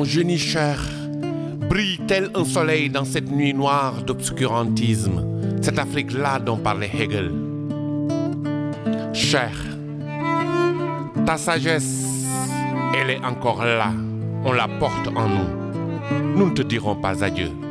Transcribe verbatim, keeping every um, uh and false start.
génie cher, brille tel un soleil dans cette nuit noire d'obscurantisme, cette Afrique-là dont parlait Hegel. Cher, ta sagesse, elle est encore là, on la porte en nous. Nous ne te dirons pas adieu.